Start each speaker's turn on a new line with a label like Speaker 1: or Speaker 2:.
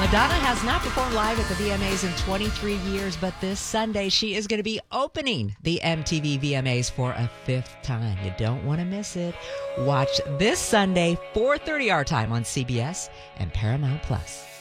Speaker 1: Madonna has not performed live at the VMAs in 23 years, but this Sunday she is going to be opening the MTV VMAs for a fifth time. You don't want to miss it. Watch this Sunday, 4:30 our time on CBS and Paramount Plus.